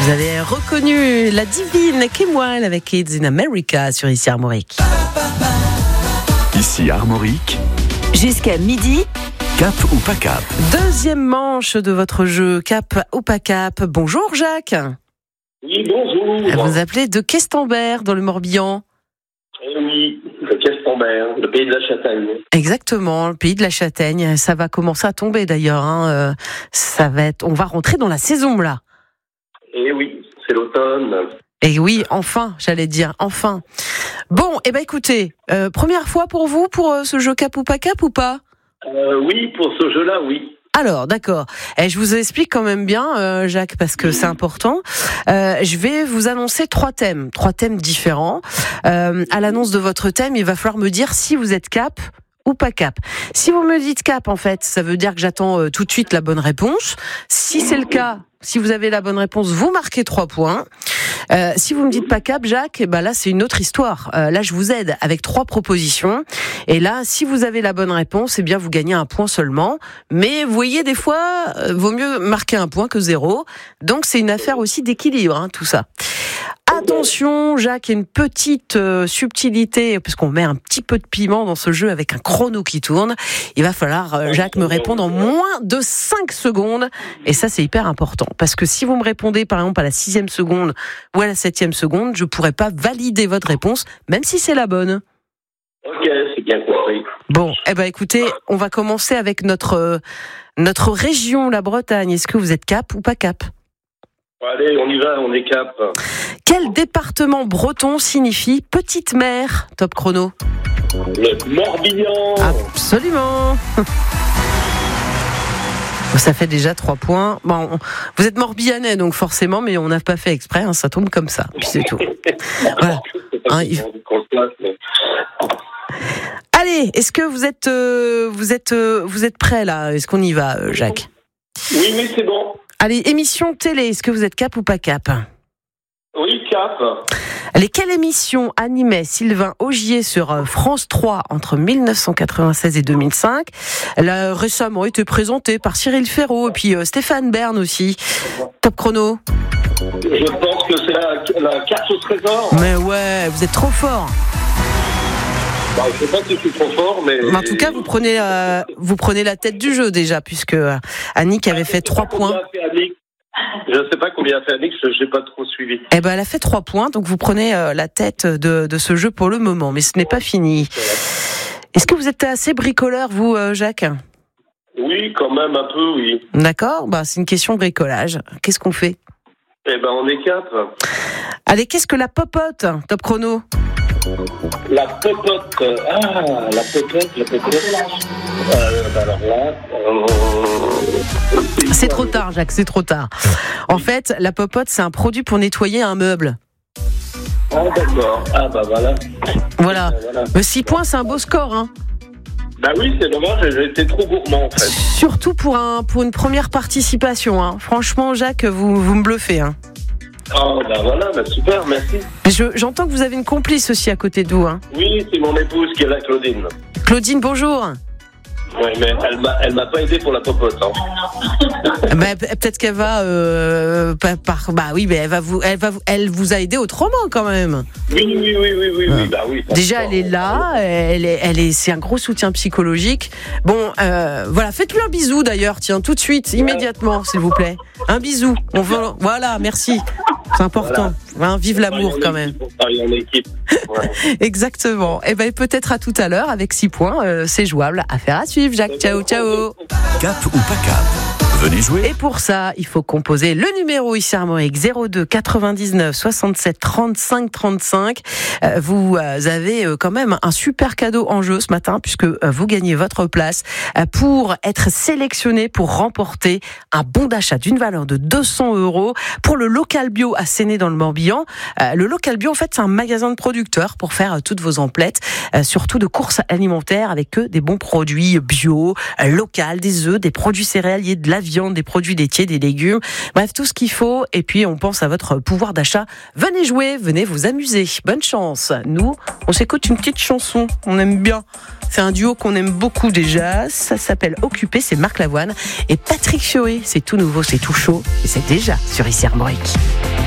Vous avez reconnu la divine Kim Wilde avec Kids in America sur Ici Armorique. Ici Armorique. Jusqu'à midi. Cap ou pas cap? Deuxième manche de votre jeu, cap ou pas cap. Bonjour Jacques. Oui, bonjour. Vous appelez de Questembert dans le Morbihan. Oui, le Questembert, le pays de la châtaigne. Exactement, le pays de la châtaigne. Ça va commencer à tomber d'ailleurs. On va rentrer dans la saison là. Et oui, c'est l'automne. Et oui, enfin, j'allais dire, enfin. Bon, écoutez, première fois pour vous, pour ce jeu cap ou pas cap ou pas? Oui, pour ce jeu-là, oui. Alors, d'accord. Je vous explique quand même bien, Jacques, parce que c'est important. Je vais vous annoncer trois thèmes différents. À l'annonce de votre thème, il va falloir me dire si vous êtes cap ou pas cap. Si vous me dites cap, en fait, ça veut dire que j'attends tout de suite la bonne réponse. Si c'est le cas, si vous avez la bonne réponse, vous marquez 3 points. Si vous me dites pas cap, Jacques, là c'est une autre histoire. Là je vous aide avec 3 propositions. Et là, si vous avez la bonne réponse, vous gagnez 1 point seulement. Mais vous voyez, des fois, vaut mieux marquer 1 point que 0. Donc c'est une affaire aussi d'équilibre, tout ça. Attention, Jacques, il y a une petite subtilité, parce qu'on met un petit peu de piment dans ce jeu avec un chrono qui tourne. Il va falloir, Jacques, me répondre en moins de 5 secondes. Et ça, c'est hyper important. Parce que si vous me répondez, par exemple, à la 6e seconde ou à la 7e seconde, je ne pourrai pas valider votre réponse, même si c'est la bonne. Ok, c'est bien compris. Bon, écoutez, on va commencer avec notre région, la Bretagne. Est-ce que vous êtes cap ou pas cap ? Allez, on y va, on est cap. Quel département breton signifie petite mer? Top chrono. Le Morbihan. Absolument. Ça fait déjà 3 points. Bon, vous êtes morbihanais, donc forcément, mais on n'a pas fait exprès, ça tombe comme ça, puis c'est tout. Voilà. Allez, est-ce que vous êtes prêts là? Est-ce qu'on y va, Jacques? Oui, c'est bon. Allez, émission télé, est-ce que vous êtes cap ou pas cap? Oui, cap. Allez, quelle émission animait Sylvain Augier sur France 3 entre 1996 et 2005? Elle a récemment été présentée par Cyril Ferraud et puis Stéphane Bern aussi. Top chrono. Je pense que c'est la carte au trésor. Mais ouais, vous êtes trop fort. Je sais pas si je suis trop fort, mais En tout cas, vous prenez la tête du jeu déjà, puisque Annick avait fait 3 points. Je ne sais pas combien a fait Annick, je n'ai pas trop suivi. Elle a fait 3 points, donc vous prenez la tête de ce jeu pour le moment, mais ce n'est pas fini. Est-ce que vous êtes assez bricoleur, vous, Jacques? Oui, quand même, un peu, oui. D'accord, c'est une question de bricolage. Qu'est-ce qu'on fait? On est cap. Allez, qu'est-ce que la popote? Top chrono. La popote. La popote. Alors là... C'est trop tard, Jacques, c'est trop tard. En fait, la popote, c'est un produit pour nettoyer un meuble. Ah, d'accord. Voilà. Voilà. 6 points, c'est un beau score, oui, c'est dommage, j'ai été trop gourmand, en fait. Surtout pour une première participation, Franchement, Jacques, vous me bluffez, super, merci. J'entends que vous avez une complice aussi à côté de vous, Oui, c'est mon épouse qui est là, Claudine. Claudine, bonjour. Oui, mais elle m'a pas aidé pour la popote. Peut-être qu'elle va, elle vous a aidé autrement quand même. Oui. Déjà, elle est là, c'est un gros soutien psychologique. Bon, faites-lui un bisou d'ailleurs, tiens, tout de suite, immédiatement, s'il vous plaît. Un bisou. Voilà, merci. C'est important. Vive l'amour quand même. En équipe. Ouais. Exactement. Peut-être à tout à l'heure avec 6 points, c'est jouable. Affaire à suivre, Jacques. Ciao. Cap ou pas cap? Venez jouer. Et pour ça, il faut composer le numéro ici Armorique 02 99 67 35 35. Vous avez quand même un super cadeau en jeu ce matin puisque vous gagnez votre place pour être sélectionné pour remporter un bon d'achat d'une valeur de 200 € pour le Local Bio à Séné dans le Morbihan. Le Local Bio, en fait, c'est un magasin de producteurs pour faire toutes vos emplettes, surtout de courses alimentaires avec des bons produits bio, local, des œufs, des produits céréaliers, de la viande, des produits laitiers, des légumes, bref, tout ce qu'il faut. Et puis, on pense à votre pouvoir d'achat. Venez jouer, venez vous amuser. Bonne chance. Nous, on s'écoute une petite chanson. On aime bien. C'est un duo qu'on aime beaucoup déjà. Ça s'appelle Occupé. C'est Marc Lavoine et Patrick Fiori. C'est tout nouveau, c'est tout chaud. Et c'est déjà sur Ici Armorique.